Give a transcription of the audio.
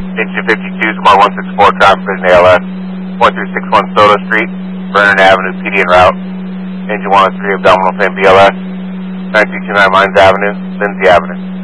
Engine 52, Squad 164, traffic vision ALS, 1361 Soto Street, Vernon Avenue, PD en route. Engine 103, abdominal fan BLS, 9229 Mines Avenue, Lindsay Avenue.